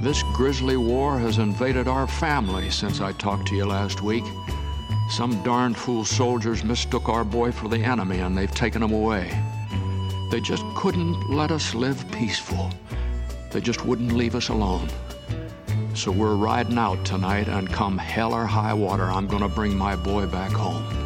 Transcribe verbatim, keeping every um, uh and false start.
This grisly war has invaded our family since I talked to you last week. Some darn fool soldiers mistook our boy for the enemy, and they've taken him away. They just couldn't let us live peaceful. They just wouldn't leave us alone. So we're riding out tonight, and come hell or high water, I'm gonna bring my boy back home.